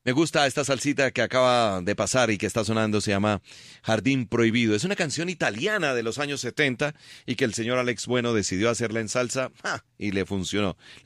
Me gusta esta salsita que acaba de pasar y que está sonando, se llama Jardín Prohibido. Es una canción italiana de los años 70 y que el señor Alex Bueno decidió hacerla en salsa y le funcionó.